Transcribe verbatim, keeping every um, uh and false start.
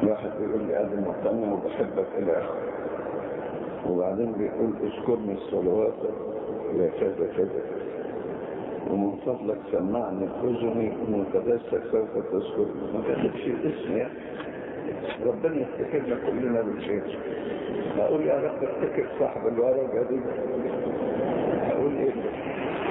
واحد بيقول لي أنا مهتم وبحبك إلى آخره، وبعدين بيقول اذكرني الصلوات لكذا كذا، ومن فضلك سمعني أذني ومتدسك سوف تذكر. ما كتبش الاسم يعني، ربنا يفتكرنا كلنا بالخير. أقول يا رب افتكر صاحب الورقة دي، أقول إيه؟